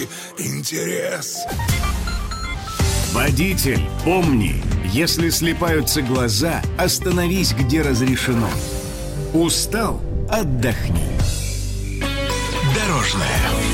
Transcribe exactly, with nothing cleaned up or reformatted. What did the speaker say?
интерес. Водитель, помни, если слипаются глаза, остановись, где разрешено. Устал? Отдохни. Дорожная.